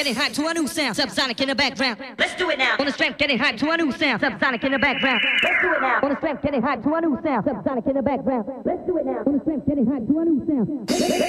getting hot to a new sound. Subsonic in the background. Let's do it now. On the strength, getting hot to a new sound. Subsonic in the background. Let's do it now. On the strength, getting hot to a new sound. Subsonic in the background. Let's do it now. On the strength, getting hot to a new sound.